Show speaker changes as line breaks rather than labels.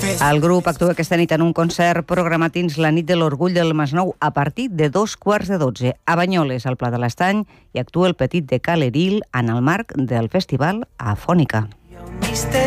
El grup actua aquesta nit en un concert programat dins la nit de l'Orgull del Masnou a partir de 2:15. A Banyoles, al Pla de l'Estany, hi actua el Petit de Caleril en el marc del festival Afònica.